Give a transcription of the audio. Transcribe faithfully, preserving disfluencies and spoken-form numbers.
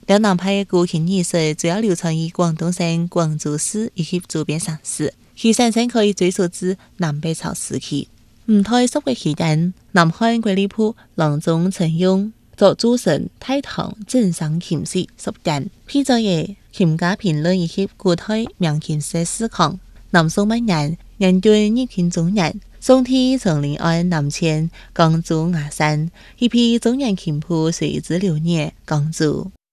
岭南派嘅古琴艺术主要流传于广东省广州市以及周边省市，其生产可以追溯至南北朝时期。五代十国期间，南汉国力谱郎中陈庸作诸神太堂正上琴史十卷，披载嘅琴家评论以及古代名琴师史况。南宋末年，人对热琴中人，宋替从临安南迁广州崖山，一批中原琴谱随之流年广州。